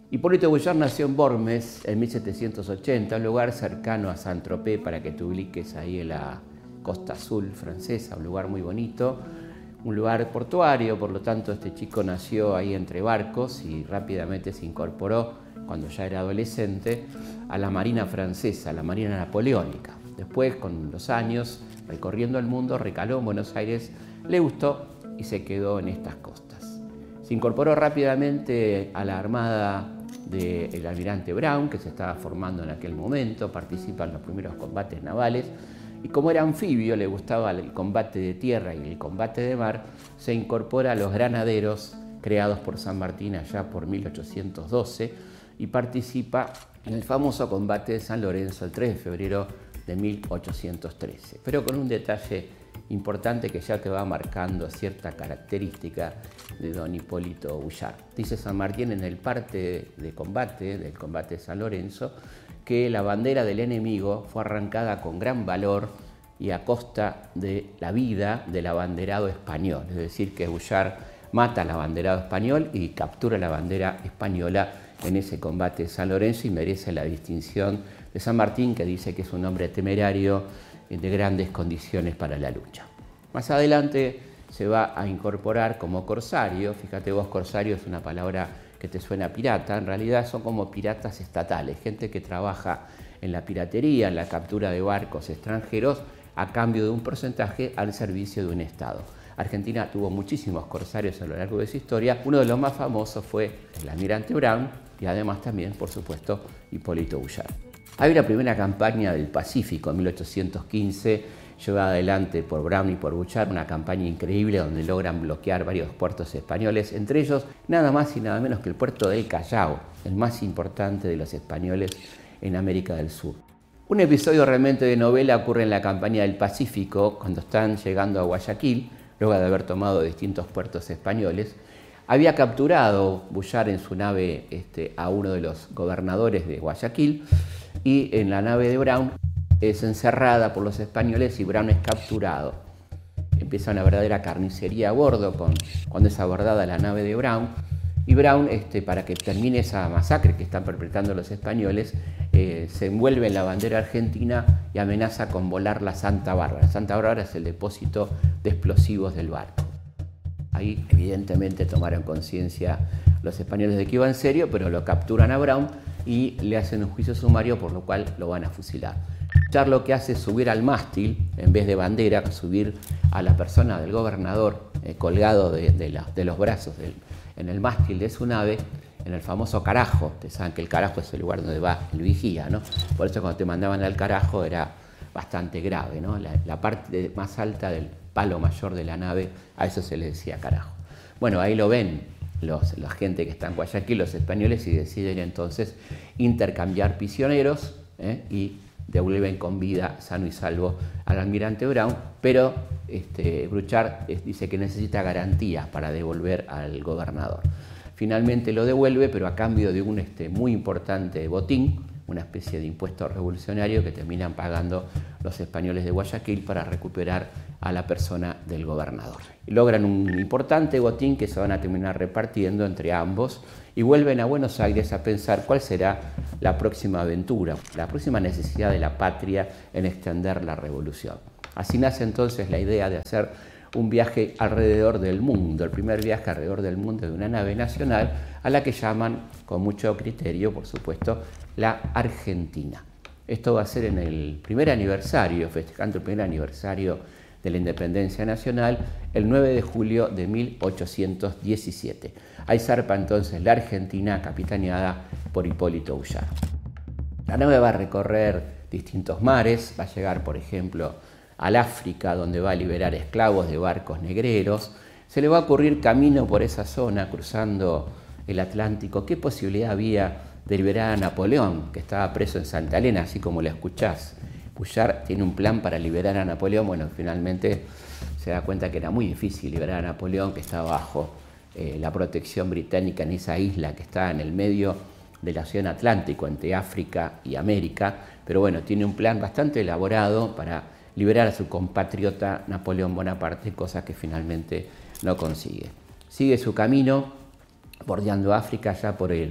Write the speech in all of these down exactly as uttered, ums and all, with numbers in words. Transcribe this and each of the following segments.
Hipólito Boullard nació en Bormes en mil setecientos ochenta, un lugar cercano a Saint-Tropez, para que te ubiques ahí en la costa azul francesa, un lugar muy bonito, un lugar portuario. Por lo tanto, este chico nació ahí entre barcos y rápidamente se incorporó, cuando ya era adolescente, a la Marina francesa, a la Marina napoleónica. Después, con los años, recorriendo el mundo, recaló en Buenos Aires, le gustó y se quedó en estas costas. Se incorporó rápidamente a la armada del almirante Brown, que se estaba formando en aquel momento, participa en los primeros combates navales, y como era anfibio, le gustaba el combate de tierra y el combate de mar, se incorpora a los granaderos creados por San Martín allá por mil ochocientos doce y participa en el famoso combate de San Lorenzo el tres de febrero de mil ochocientos trece, pero con un detalle importante que ya te va marcando cierta característica de don Hipólito Boullard. Dice San Martín en el parte de combate, del combate de San Lorenzo, que la bandera del enemigo fue arrancada con gran valor y a costa de la vida del abanderado español. Es decir, que Boullard mata al abanderado español y captura la bandera española en ese combate de San Lorenzo y merece la distinción de San Martín, que dice que es un hombre temerario de grandes condiciones para la lucha. Más adelante se va a incorporar como corsario. Fíjate vos, corsario es una palabra que te suena pirata, en realidad son como piratas estatales, gente que trabaja en la piratería, en la captura de barcos extranjeros a cambio de un porcentaje al servicio de un Estado. Argentina tuvo muchísimos corsarios a lo largo de su historia. Uno de los más famosos fue el almirante Brown y además también, por supuesto, Hipólito Boullard. Hay una primera campaña del Pacífico en mil ochocientos quince, llevada adelante por Brown y por Boullard, una campaña increíble donde logran bloquear varios puertos españoles, entre ellos nada más y nada menos que el puerto del Callao, el más importante de los españoles en América del Sur. Un episodio realmente de novela ocurre en la campaña del Pacífico, cuando están llegando a Guayaquil, luego de haber tomado distintos puertos españoles. Había capturado Boullard en su nave este, a uno de los gobernadores de Guayaquil, y en la nave de Brown es encerrada por los españoles y Brown es capturado. Empieza una verdadera carnicería a bordo con, cuando es abordada la nave de Brown, y Brown, este, para que termine esa masacre que están perpetrando los españoles, eh, se envuelve en la bandera argentina y amenaza con volar la Santa Bárbara. Santa Bárbara es el depósito de explosivos del barco. Ahí evidentemente tomaron conciencia los españoles de que iba en serio, pero lo capturan a Brown y le hacen un juicio sumario, por lo cual lo van a fusilar. Boullard lo que hace es subir al mástil, en vez de bandera, subir a la persona del gobernador eh, colgado de, de, la, de los brazos del, en el mástil de su nave, en el famoso carajo. Ustedes saben que el carajo es el lugar donde va el vigía, ¿no? Por eso cuando te mandaban al carajo era bastante grave, ¿no? La, la parte más alta del palo mayor de la nave, a eso se le decía carajo. Bueno, ahí lo ven los, la gente que está en Guayaquil, los españoles, y deciden entonces intercambiar prisioneros ¿eh? y devuelven con vida, sano y salvo, al almirante Brown, pero este, Boullard dice que necesita garantías para devolver al gobernador. Finalmente lo devuelve, pero a cambio de un este, muy importante botín, una especie de impuesto revolucionario que terminan pagando los españoles de Guayaquil para recuperar a la persona del gobernador. Y logran un importante botín que se van a terminar repartiendo entre ambos y vuelven a Buenos Aires a pensar cuál será la próxima aventura, la próxima necesidad de la patria en extender la revolución. Así nace entonces la idea de hacer un viaje alrededor del mundo, el primer viaje alrededor del mundo de una nave nacional, a la que llaman, con mucho criterio, por supuesto, la Argentina. Esto va a ser en el primer aniversario, festejando el primer aniversario de la independencia nacional, el nueve de julio de mil ochocientos diecisiete. Ahí zarpa entonces la Argentina, capitaneada por Hipólito Boullard. La nave va a recorrer distintos mares, va a llegar, por ejemplo, al África, donde va a liberar esclavos de barcos negreros. Se le va a ocurrir camino por esa zona, cruzando el Atlántico, qué posibilidad había de liberar a Napoleón, que estaba preso en Santa Elena, así como lo escuchás. Boullard tiene un plan para liberar a Napoleón. Bueno, finalmente se da cuenta que era muy difícil liberar a Napoleón, que estaba bajo eh, la protección británica en esa isla que está en el medio del océano Atlántico, entre África y América. Pero bueno, tiene un plan bastante elaborado para liberar a su compatriota Napoleón Bonaparte, cosa que finalmente no consigue. Sigue su camino bordeando África ya por el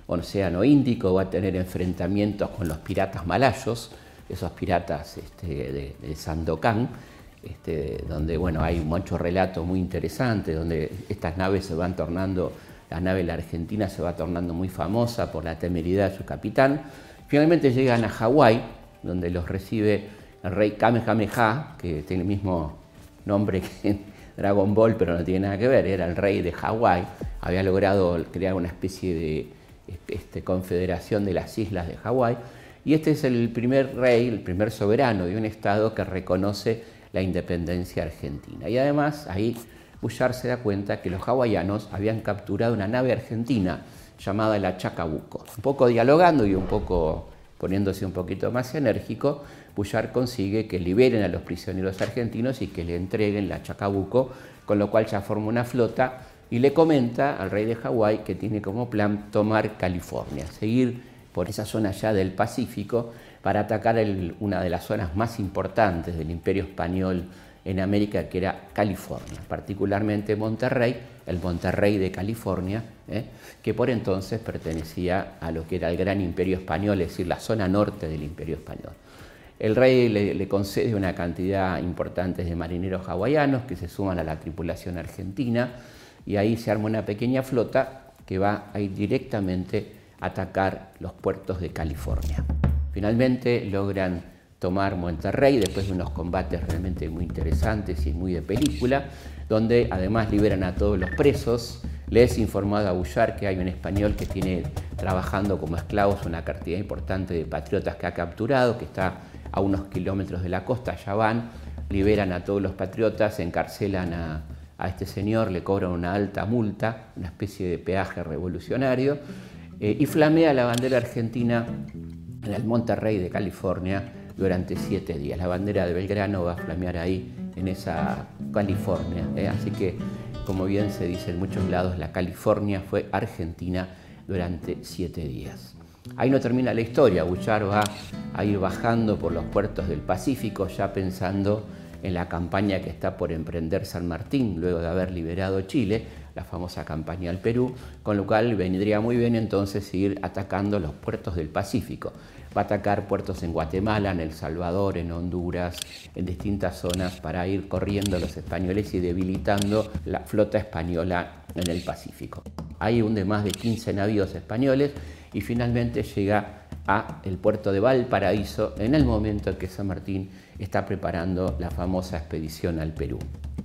Océano Índico, va a tener enfrentamientos con los piratas malayos, esos piratas este, de, de Sandokan, este, donde bueno, hay muchos relatos muy interesantes, donde estas naves se van tornando, la nave de la Argentina se va tornando muy famosa por la temeridad de su capitán. Finalmente llegan a Hawái, donde los recibe el rey Kamehameha, que tiene el mismo nombre que en Dragon Ball, pero no tiene nada que ver, era el rey de Hawái, había logrado crear una especie de este, confederación de las islas de Hawái, y este es el primer rey, el primer soberano de un estado que reconoce la independencia argentina. Y además ahí Bouchard se da cuenta que los hawaianos habían capturado una nave argentina llamada la Chacabuco. Un poco dialogando y un poco poniéndose un poquito más enérgico, Bouchard consigue que liberen a los prisioneros argentinos y que le entreguen la Chacabuco, con lo cual ya forma una flota y le comenta al rey de Hawái que tiene como plan tomar California, seguir por esa zona ya del Pacífico para atacar el, una de las zonas más importantes del Imperio Español en América, que era California, particularmente Monterrey, el Monterrey de California, ¿eh? que por entonces pertenecía a lo que era el Gran Imperio Español, es decir, la zona norte del Imperio Español. El rey le, le concede una cantidad importante de marineros hawaianos que se suman a la tripulación argentina, y ahí se arma una pequeña flota que va a ir directamente a atacar los puertos de California. Finalmente logran tomar Monterrey después de unos combates realmente muy interesantes y muy de película, donde además liberan a todos los presos. Le es informado a Bouchard que hay un español que tiene trabajando como esclavos una cantidad importante de patriotas que ha capturado, que está a unos kilómetros de la costa. Allá van, liberan a todos los patriotas, encarcelan a, a este señor, le cobran una alta multa, una especie de peaje revolucionario, eh, y flamea la bandera argentina en el Monterrey de California durante siete días. La bandera de Belgrano va a flamear ahí, en esa California. ¿eh? Así que, como bien se dice en muchos lados, la California fue Argentina durante siete días. Ahí no termina la historia. Bouchard va a ir bajando por los puertos del Pacífico, ya pensando en la campaña que está por emprender San Martín, luego de haber liberado Chile, la famosa campaña al Perú, con lo cual vendría muy bien entonces ir atacando los puertos del Pacífico. Va a atacar puertos en Guatemala, en El Salvador, en Honduras, en distintas zonas para ir corriendo a los españoles y debilitando la flota española en el Pacífico. Ahí hunde más de quince navíos españoles y finalmente llega a el puerto de Valparaíso en el momento en que San Martín está preparando la famosa expedición al Perú.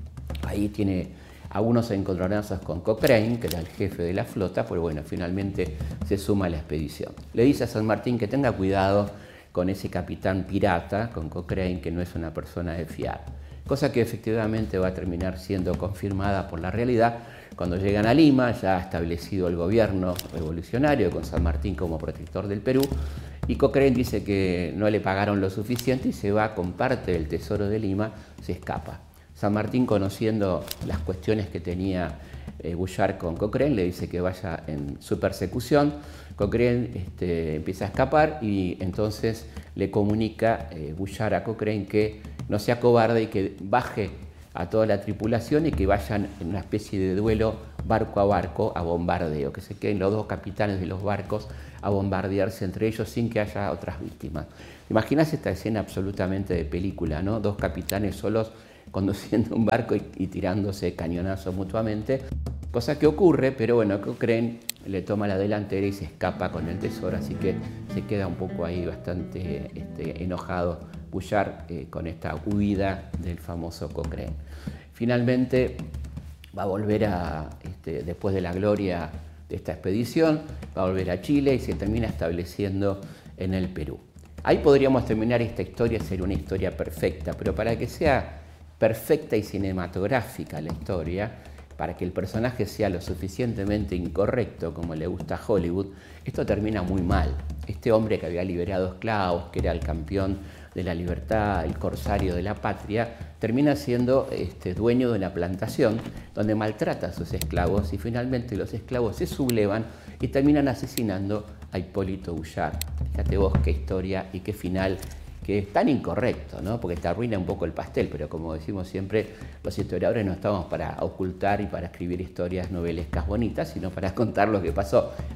Ahí tiene algunos encontronazos con Cochrane, que era el jefe de la flota, pero bueno, finalmente se suma a la expedición. Le dice a San Martín que tenga cuidado con ese capitán pirata, con Cochrane, que no es una persona de fiar. Cosa que efectivamente va a terminar siendo confirmada por la realidad cuando llegan a Lima, ya ha establecido el gobierno revolucionario con San Martín como protector del Perú, y Cochrane dice que no le pagaron lo suficiente y se va con parte del tesoro de Lima, se escapa. San Martín, conociendo las cuestiones que tenía eh, Bouchard con Cochrane, le dice que vaya en su persecución. Cochrane este, empieza a escapar y entonces le comunica eh, Bouchard a Cochrane que no sea cobarde y que baje a toda la tripulación y que vayan en una especie de duelo barco a barco a bombardeo, que se queden los dos capitanes de los barcos a bombardearse entre ellos sin que haya otras víctimas. Imaginás esta escena absolutamente de película, ¿no? Dos capitanes solos conduciendo un barco y, y tirándose cañonazos mutuamente, cosa que ocurre, pero bueno, Cochrane le toma la delantera y se escapa con el tesoro, así que se queda un poco ahí bastante este, enojado Bouchard eh, con esta huida del famoso Cochrane. Finalmente va a volver a, este, después de la gloria de esta expedición, va a volver a Chile y se termina estableciendo en el Perú. Ahí podríamos terminar esta historia, ser una historia perfecta, pero para que sea perfecta y cinematográfica la historia, para que el personaje sea lo suficientemente incorrecto como le gusta a Hollywood, esto termina muy mal. Este hombre que había liberado esclavos, que era el campeón de la libertad, el corsario de la patria, termina siendo este, dueño de una plantación donde maltrata a sus esclavos y finalmente los esclavos se sublevan y terminan asesinando a Hipólito Bouchard. Fíjate vos qué historia y qué final, que es tan incorrecto, ¿no? Porque te arruina un poco el pastel, pero como decimos siempre, los historiadores no estamos para ocultar y para escribir historias novelescas bonitas, sino para contar lo que pasó.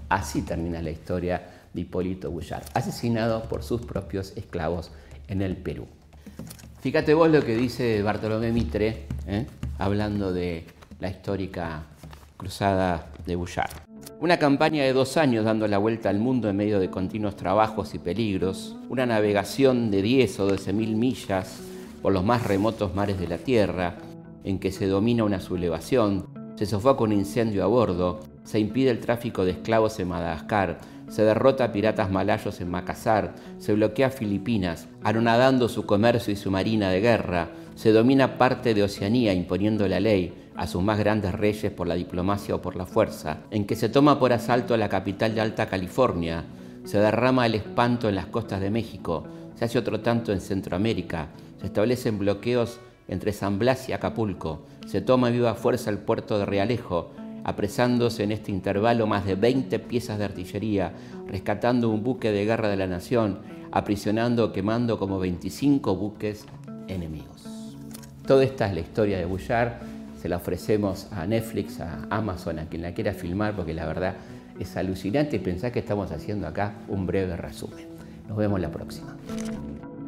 Así termina la historia de Hipólito Boullard, asesinado por sus propios esclavos en el Perú. Fíjate vos lo que dice Bartolomé Mitre, ¿eh? hablando de la histórica cruzada de Boullard. Una campaña de dos años dando la vuelta al mundo en medio de continuos trabajos y peligros, una navegación de diez o doce mil millas por los más remotos mares de la Tierra, en que se domina una sublevación, se sofoca un incendio a bordo, se impide el tráfico de esclavos en Madagascar, se derrota a piratas malayos en Makassar, se bloquea Filipinas, anonadando su comercio y su marina de guerra, se domina parte de Oceanía imponiendo la ley a sus más grandes reyes por la diplomacia o por la fuerza, en que se toma por asalto a la capital de Alta California, se derrama el espanto en las costas de México, se hace otro tanto en Centroamérica, se establecen bloqueos entre San Blas y Acapulco, se toma viva fuerza el puerto de Realejo, apresándose en este intervalo más de veinte piezas de artillería, rescatando un buque de guerra de la nación, aprisionando o quemando como veinticinco buques enemigos. Toda esta es la historia de Boullard, se la ofrecemos a Netflix, a Amazon, a quien la quiera filmar, porque la verdad es alucinante y pensar que estamos haciendo acá un breve resumen. Nos vemos la próxima.